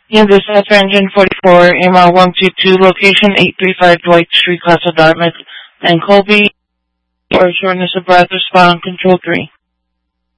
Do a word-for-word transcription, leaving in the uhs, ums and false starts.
In the South Engine forty-four, M R one two two, location eight three five Dwight Street, Casa Dartmouth, and Colby, or shortness of breath, respond control three.